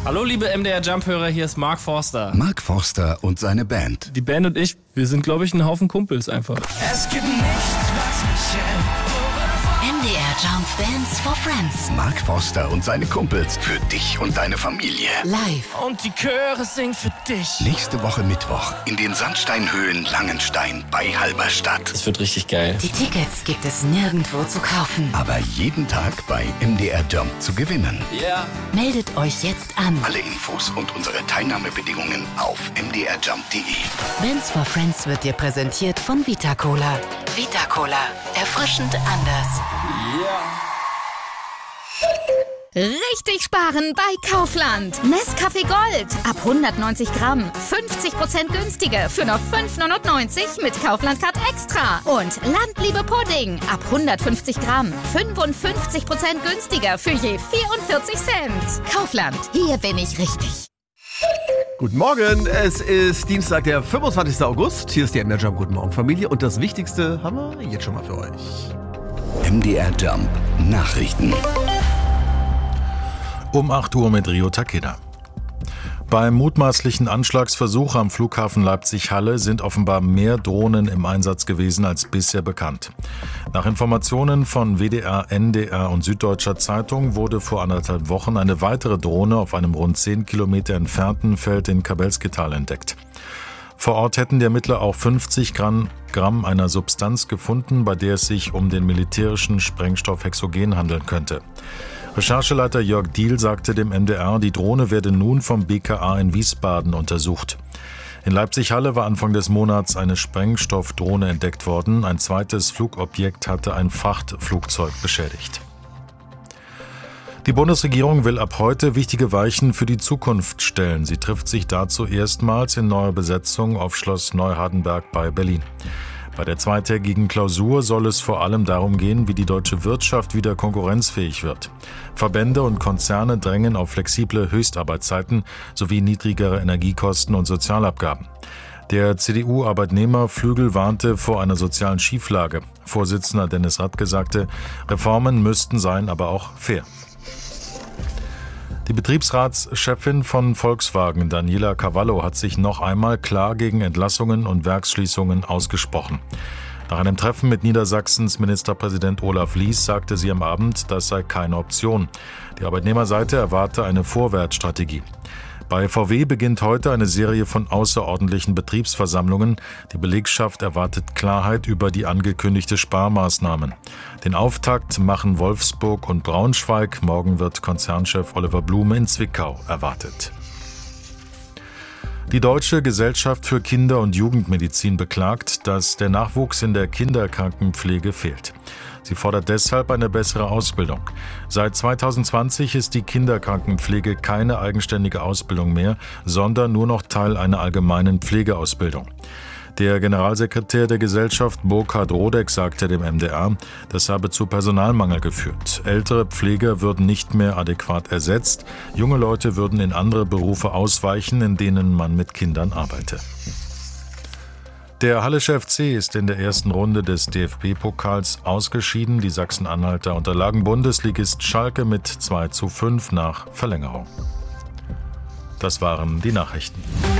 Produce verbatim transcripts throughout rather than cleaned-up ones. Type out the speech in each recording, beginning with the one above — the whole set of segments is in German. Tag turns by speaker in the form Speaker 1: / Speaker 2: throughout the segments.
Speaker 1: Hallo liebe M D R Jump-Hörer, hier ist Mark Forster.
Speaker 2: Mark Forster und seine Band.
Speaker 1: Die Band und ich, wir sind glaube ich ein Haufen Kumpels einfach.
Speaker 3: Es gibt nichts, was mich hält.
Speaker 4: M D R Jump Bands for Friends.
Speaker 2: Mark Forster und seine Kumpels für dich und deine Familie.
Speaker 4: Live.
Speaker 3: Und die Chöre singen für dich.
Speaker 2: Nächste Woche Mittwoch in den Sandsteinhöhlen Langenstein bei Halberstadt.
Speaker 1: Das wird richtig geil.
Speaker 4: Die Tickets gibt es nirgendwo zu kaufen.
Speaker 2: Aber jeden Tag bei M D R Jump zu gewinnen.
Speaker 1: Ja. Yeah.
Speaker 4: Meldet euch jetzt an.
Speaker 2: Alle Infos und unsere Teilnahmebedingungen auf m d r jump punkt d e.
Speaker 4: Bands for Friends wird dir präsentiert von Vita Cola. Vita Cola. Erfrischend anders.
Speaker 5: Richtig sparen bei Kaufland. Nescafé Gold ab hundertneunzig Gramm. fünfzig Prozent günstiger für nur fünf neunundneunzig mit Kaufland Card Extra. Und Landliebe Pudding ab hundertfünfzig Gramm. fünfundfünfzig Prozent günstiger für je vierundvierzig Cent. Kaufland, hier bin ich richtig.
Speaker 6: Guten Morgen, es ist Dienstag, der fünfundzwanzigster August. Hier ist die M D R Jump. Guten Morgen, Familie. Und das Wichtigste haben wir jetzt schon mal für euch.
Speaker 2: M D R Jump Nachrichten.
Speaker 7: Um acht Uhr mit Rio Takeda. Beim mutmaßlichen Anschlagsversuch am Flughafen Leipzig-Halle sind offenbar mehr Drohnen im Einsatz gewesen als bisher bekannt. Nach Informationen von W D R, N D R und Süddeutscher Zeitung wurde vor anderthalb Wochen eine weitere Drohne auf einem rund zehn Kilometer entfernten Feld in Kabelskital entdeckt. Vor Ort hätten die Ermittler auch fünfzig Gramm einer Substanz gefunden, bei der es sich um den militärischen Sprengstoff Hexogen handeln könnte. Rechercheleiter Jörg Diehl sagte dem M D R, die Drohne werde nun vom B K A in Wiesbaden untersucht. In Leipzig-Halle war Anfang des Monats eine Sprengstoffdrohne entdeckt worden. Ein zweites Flugobjekt hatte ein Frachtflugzeug beschädigt. Die Bundesregierung will ab heute wichtige Weichen für die Zukunft stellen. Sie trifft sich dazu erstmals in neuer Besetzung auf Schloss Neuhardenberg bei Berlin. Bei der zweitägigen Klausur soll es vor allem darum gehen, wie die deutsche Wirtschaft wieder konkurrenzfähig wird. Verbände und Konzerne drängen auf flexible Höchstarbeitszeiten sowie niedrigere Energiekosten und Sozialabgaben. Der C D U-Arbeitnehmerflügel warnte vor einer sozialen Schieflage. Vorsitzender Dennis Radke sagte, Reformen müssten sein, aber auch fair. Die Betriebsratschefin von Volkswagen, Daniela Cavallo, hat sich noch einmal klar gegen Entlassungen und Werksschließungen ausgesprochen. Nach einem Treffen mit Niedersachsens Ministerpräsident Olaf Lies sagte sie am Abend, das sei keine Option. Die Arbeitnehmerseite erwarte eine Vorwärtsstrategie. Bei V W beginnt heute eine Serie von außerordentlichen Betriebsversammlungen. Die Belegschaft erwartet Klarheit über die angekündigte Sparmaßnahmen. Den Auftakt machen Wolfsburg und Braunschweig. Morgen wird Konzernchef Oliver Blume in Zwickau erwartet. Die Deutsche Gesellschaft für Kinder- und Jugendmedizin beklagt, dass der Nachwuchs in der Kinderkrankenpflege fehlt. Sie fordert deshalb eine bessere Ausbildung. Seit zweitausendzwanzig ist die Kinderkrankenpflege keine eigenständige Ausbildung mehr, sondern nur noch Teil einer allgemeinen Pflegeausbildung. Der Generalsekretär der Gesellschaft Burkhard Rodeck sagte dem M D R, das habe zu Personalmangel geführt. Ältere Pfleger würden nicht mehr adäquat ersetzt, junge Leute würden in andere Berufe ausweichen, in denen man mit Kindern arbeite. Der Hallische F C ist in der ersten Runde des D F B-Pokals ausgeschieden. Die Sachsen-Anhalter unterlagen Bundesligist Schalke mit zwei zu fünf nach Verlängerung. Das waren die Nachrichten.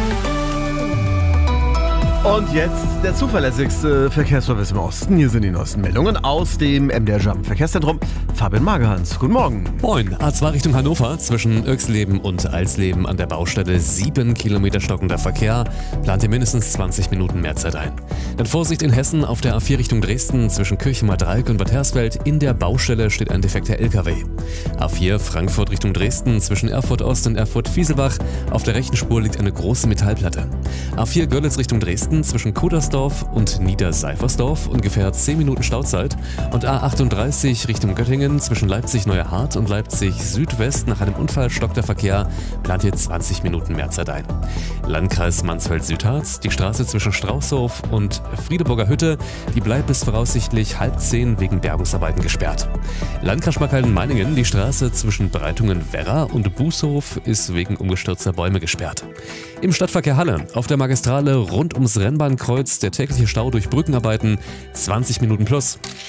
Speaker 6: Und jetzt der zuverlässigste Verkehrsservice im Osten. Hier sind die neuesten Meldungen aus dem M D R Jump Verkehrszentrum. Fabian Magerhans, guten Morgen.
Speaker 8: Moin, A zwei Richtung Hannover, zwischen Oechsleben und Alsleben an der Baustelle sieben Kilometer stockender Verkehr. Plant ihr mindestens zwanzig Minuten mehr Zeit ein. Dann Vorsicht in Hessen auf der A vier Richtung Dresden, zwischen Kirchheimer-Dreieck und Bad Hersfeld. In der Baustelle steht ein defekter L K W. A vier Frankfurt Richtung Dresden, zwischen Erfurt Ost und Erfurt Fieselbach. Auf der rechten Spur liegt eine große Metallplatte. A vier Görlitz Richtung Dresden, zwischen Kudersdorf und Niederseifersdorf, ungefähr zehn Minuten Stauzeit. Und A achtunddreißig Richtung Göttingen, zwischen Leipzig-Neuerhardt und Leipzig-Südwest. Nach einem Unfall stockt der Verkehr, plant hier zwanzig Minuten mehr Zeit ein. Landkreis Mansfeld-Südharz, die Straße zwischen Straußhof und Friedeburger Hütte, die bleibt bis voraussichtlich halb zehn wegen Bergungsarbeiten gesperrt. Landkreis Schmalkalden-Meiningen, die Straße zwischen Breitungen-Werra und Bußhof ist wegen umgestürzter Bäume gesperrt. Im Stadtverkehr Halle, auf der Magistrale rund ums Rennbahnkreuz, der tägliche Stau durch Brückenarbeiten, zwanzig Minuten plus.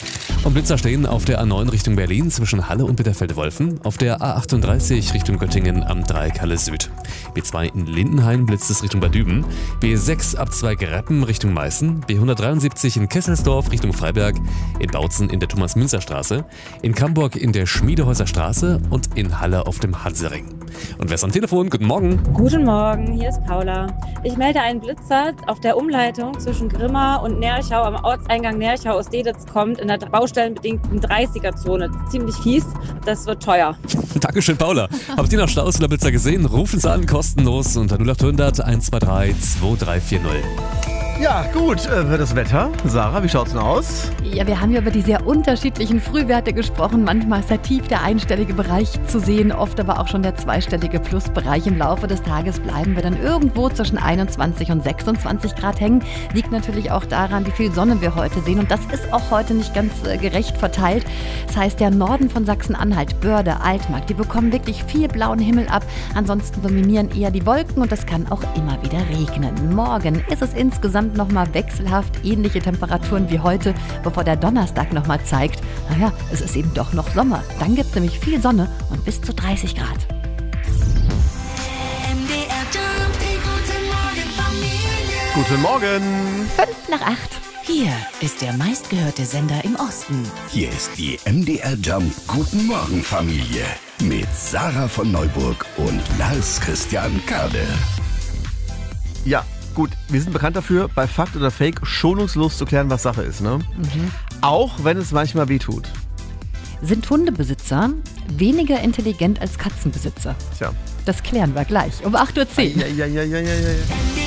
Speaker 8: Und Blitzer stehen auf der A neun Richtung Berlin zwischen Halle und Bitterfeld-Wolfen, auf der A achtunddreißig Richtung Göttingen am Dreieck Halle Süd. B zwei in Lindenhain blitzt es Richtung Bad Düben, B sechs Abzweig Reppen Richtung Meißen, B hundertdreiundsiebzig in Kesselsdorf Richtung Freiberg, in Bautzen in der Thomas-Münzer-Straße, in Camburg in der Schmiedehäuser Straße und in Halle auf dem Hansering. Und wer ist am Telefon? Guten Morgen.
Speaker 9: Guten Morgen, hier ist Paula. Ich melde einen Blitzer auf der Umleitung zwischen Grimma und Nerchau am Ortseingang Nerchau aus Deditz kommt in der baustellenbedingten dreißiger-Zone. Ziemlich fies, das wird teuer.
Speaker 8: Dankeschön, Paula. Habt ihr noch Staus oder Blitzer gesehen? Rufen Sie an, kostenlos unter null achthundert eins zwei drei zwei drei vier null.
Speaker 6: Ja, gut, äh, das Wetter. Sarah, wie schaut's denn aus?
Speaker 10: Ja, wir haben ja über die sehr unterschiedlichen Frühwerte gesprochen. Manchmal ist da tief der einstellige Bereich zu sehen, oft aber auch schon der zweistellige Plusbereich. Im Laufe des Tages bleiben wir dann irgendwo zwischen einundzwanzig und sechsundzwanzig Grad hängen. Liegt natürlich auch daran, wie viel Sonne wir heute sehen. Und das ist auch heute nicht ganz äh, gerecht verteilt. Das heißt, der Norden von Sachsen-Anhalt, Börde, Altmark, die bekommen wirklich viel blauen Himmel ab. Ansonsten dominieren eher die Wolken und es kann auch immer wieder regnen. Morgen ist es insgesamt nochmal wechselhaft, ähnliche Temperaturen wie heute, bevor der Donnerstag nochmal zeigt, naja, es ist eben doch noch Sommer. Dann gibt es nämlich viel Sonne und bis zu dreißig Grad.
Speaker 6: Guten Morgen.
Speaker 10: Fünf nach acht.
Speaker 4: Hier ist der meistgehörte Sender im Osten.
Speaker 2: Hier ist die M D R Jump Guten Morgen Familie mit Sarah von Neuburg und Lars Christian Kade.
Speaker 6: Ja, gut, wir sind bekannt dafür, bei Fakt oder Fake schonungslos zu klären, was Sache ist, ne? Mhm. Auch wenn es manchmal wehtut.
Speaker 10: Sind Hundebesitzer weniger intelligent als Katzenbesitzer?
Speaker 6: Tja.
Speaker 10: Das klären wir gleich um acht Uhr zehn.
Speaker 6: Ja, ja, ja, ja, ja, ja.